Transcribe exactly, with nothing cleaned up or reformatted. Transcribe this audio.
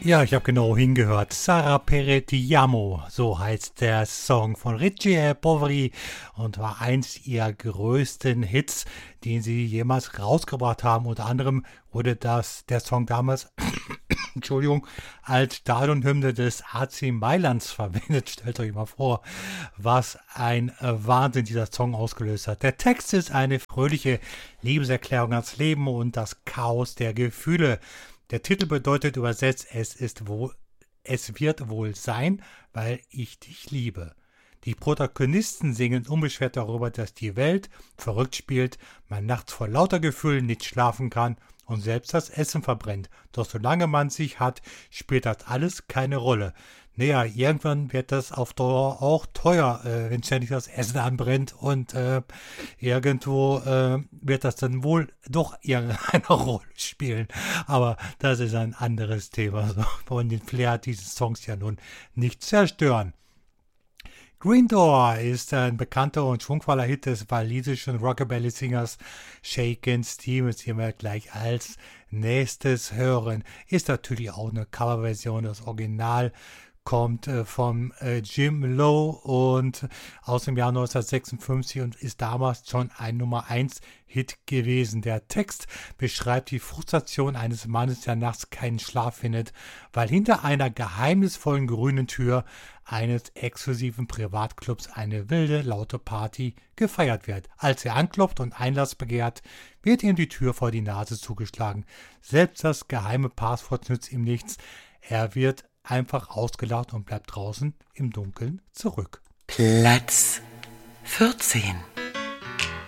Ja, ich habe genau hingehört. Sarà per ti amo, so heißt der Song von Richie e Poveri und war eins ihrer größten Hits, den sie jemals rausgebracht haben. Unter anderem wurde das der Song damals, Entschuldigung, als Stadionhymne des A C Mailands verwendet. Stellt euch mal vor, was ein Wahnsinn dieser Song ausgelöst hat. Der Text ist eine fröhliche Liebeserklärung ans Leben und das Chaos der Gefühle. Der Titel bedeutet übersetzt, es ist wohl, es wird wohl sein, weil ich dich liebe. Die Protagonisten singen unbeschwert darüber, dass die Welt verrückt spielt, man nachts vor lauter Gefühlen nicht schlafen kann und selbst das Essen verbrennt. Doch solange man sich hat, spielt das alles keine Rolle. Naja, irgendwann wird das auf Dauer auch teuer, äh, wenn ständig das Essen anbrennt und äh, irgendwo äh, wird das dann wohl doch irgendeine Rolle spielen. Aber das ist ein anderes Thema. So, von den Flair dieses Songs ja nun nicht zerstören. Green Door ist ein bekannter und schwungvoller Hit des walisischen Rockabilly-Singers Shakin' Stevens, den wir gleich als nächstes hören. Ist natürlich auch eine Coverversion, das Original kommt äh, vom äh, Jim Lowe und aus dem Jahr neunzehnhundertsechsundfünfzig und ist damals schon ein Nummer eins Hit gewesen. Der Text beschreibt die Frustration eines Mannes, der nachts keinen Schlaf findet, weil hinter einer geheimnisvollen grünen Tür eines exklusiven Privatclubs eine wilde, laute Party gefeiert wird. Als er anklopft und Einlass begehrt, wird ihm die Tür vor die Nase zugeschlagen. Selbst das geheime Passwort nützt ihm nichts. Er wird einfach ausgelacht und bleibt draußen im Dunkeln zurück. Platz vierzehn.